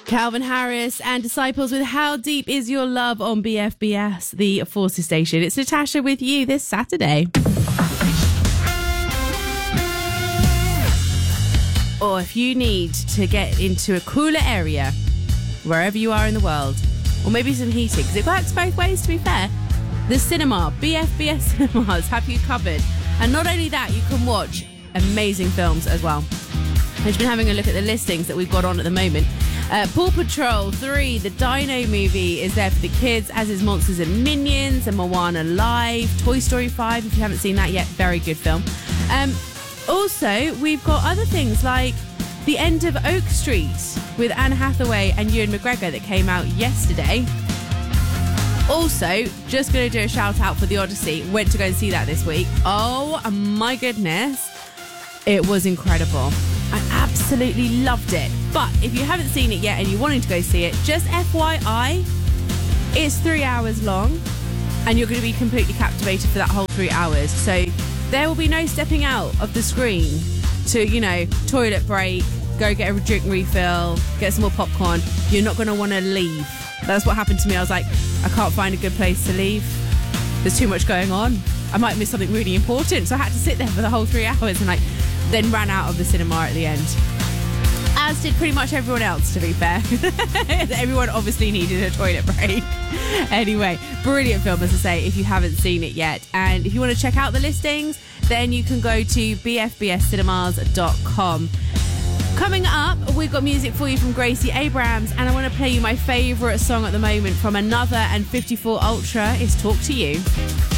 Calvin Harris and Disciples with How Deep Is Your Love on BFBS, the Forces station. It's Natasha with you this Saturday. Or if you need to get into a cooler area, wherever you are in the world, or maybe some heating, because it works both ways, to be fair, the cinema, BFBS Cinemas, have you covered. And not only that, you can watch amazing films as well. I've just been having a look at the listings that we've got on at the moment. Paw Patrol 3, the Dino movie, is there for the kids, as is Monsters and Minions and Moana Live. Toy Story 5, if you haven't seen that yet, very good film. Also, we've got other things like The End of Oak Street with Anne Hathaway and Ewan McGregor that came out yesterday. Also, just going to do a shout out for The Odyssey. Went to go and see that this week. Oh my goodness. It was incredible. I absolutely loved it. But if you haven't seen it yet and you're wanting to go see it, just FYI, it's 3 hours long and you're going to be completely captivated for that whole 3 hours. So there will be no stepping out of the screen to, toilet break, go get a drink refill, get some more popcorn. You're not going to want to leave. That's what happened to me. I was like, I can't find a good place to leave. There's too much going on. I might miss something really important. So I had to sit there for the whole 3 hours and then ran out of the cinema at the end. As did pretty much everyone else, to be fair. Everyone obviously needed a toilet break. Anyway, brilliant film, as I say, if you haven't seen it yet. And if you want to check out the listings, then you can go to bfbscinemas.com. Coming up, we've got music for you from Gracie Abrams, and I want to play you my favourite song at the moment from Another and 54 Ultra is Talk to You.